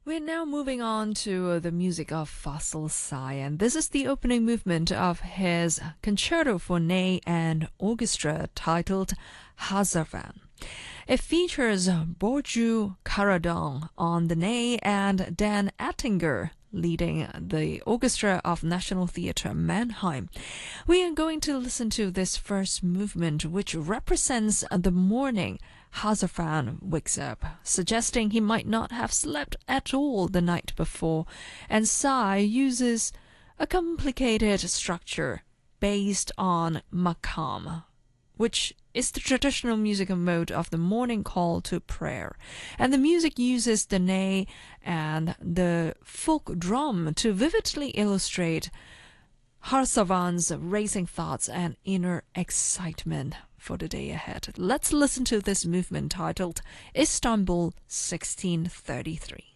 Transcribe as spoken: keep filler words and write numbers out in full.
We're now moving on to the music of Fazl Say, and this is the opening movement of his Concerto for Ney and Orchestra titled Hazarvan. It features Borju Karadon on the ney and Dan Ettinger leading the Orchestra of National Theatre Mannheim. We are going to listen to this first movement, which represents the morning Hazarvan wakes up, suggesting he might not have slept at all the night before, and Say uses a complicated structure based on makam, which is the traditional musical mode of the morning call to prayer. And the music uses the ney and the folk drum to vividly illustrate Hazarvan's racing thoughts and inner excitement for the day ahead. Let's listen to this movement titled Istanbul sixteen thirty-three.